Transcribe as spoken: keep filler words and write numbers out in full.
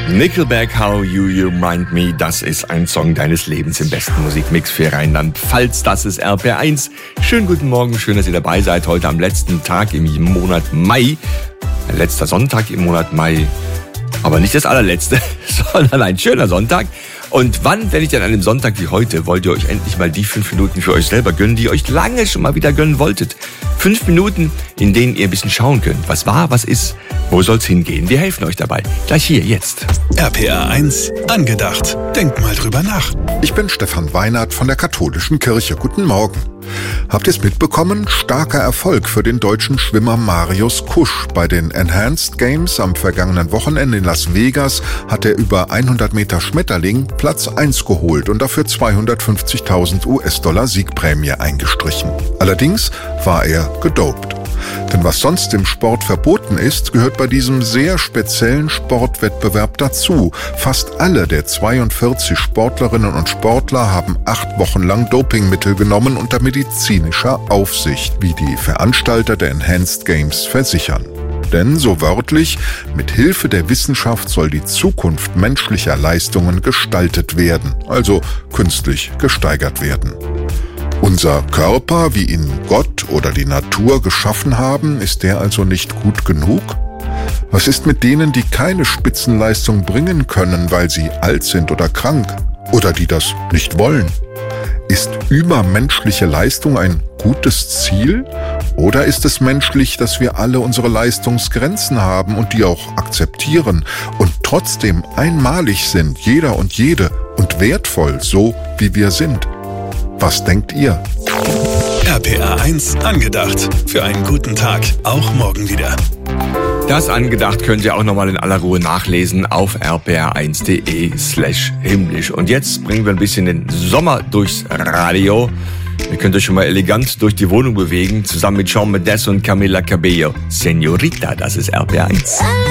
Nickelback, How You You Mind Me, das ist ein Song deines Lebens im besten Musikmix für Rheinland-Pfalz. Das ist R P R eins. Schönen guten Morgen, schön, dass ihr dabei seid. Heute am letzten Tag im Monat Mai. Letzter Sonntag im Monat Mai. Aber nicht das allerletzte, sondern ein schöner Sonntag. Und wann, wenn nicht an einem Sonntag wie heute, wollt ihr euch endlich mal die fünf Minuten für euch selber gönnen, die ihr euch lange schon mal wieder gönnen wolltet? Fünf Minuten, in denen ihr ein bisschen schauen könnt. Was war, was ist, wo soll's hingehen? Wir helfen euch dabei. Gleich hier, jetzt. R P R eins, angedacht. Denkt mal drüber nach. Ich bin Stefan Weinert von der Katholischen Kirche. Guten Morgen. Habt ihr es mitbekommen? Starker Erfolg für den deutschen Schwimmer Marius Kusch. Bei den Enhanced Games am vergangenen Wochenende in Las Vegas hat er über hundert Meter Schmetterling Platz eins geholt und dafür zweihundertfünfzigtausend US-Dollar Siegprämie eingestrichen. Allerdings war er gedopt. Denn was sonst im Sport verboten ist, gehört bei diesem sehr speziellen Sportwettbewerb dazu. Fast alle der zweiundvierzig Sportlerinnen und Sportler haben acht Wochen lang Dopingmittel genommen unter medizinischer Aufsicht, wie die Veranstalter der Enhanced Games versichern. Denn, so wörtlich, mit Hilfe der Wissenschaft soll die Zukunft menschlicher Leistungen gestaltet werden, also künstlich gesteigert werden. Unser Körper, wie ihn Gott oder die Natur geschaffen haben, ist der also nicht gut genug? Was ist mit denen, die keine Spitzenleistung bringen können, weil sie alt sind oder krank? Oder die das nicht wollen? Ist übermenschliche Leistung ein gutes Ziel? Oder ist es menschlich, dass wir alle unsere Leistungsgrenzen haben und die auch akzeptieren und trotzdem einmalig sind, jeder und jede, und wertvoll, so wie wir sind? Was denkt ihr? R P R eins, angedacht. Für einen guten Tag, auch morgen wieder. Das angedacht könnt ihr auch nochmal in aller Ruhe nachlesen auf r p r eins punkt d e slash himmlisch. Und jetzt bringen wir ein bisschen den Sommer durchs Radio. Ihr könnt euch schon mal elegant durch die Wohnung bewegen, zusammen mit Shawn Mendes und Camila Cabello. Señorita, das ist R P R eins.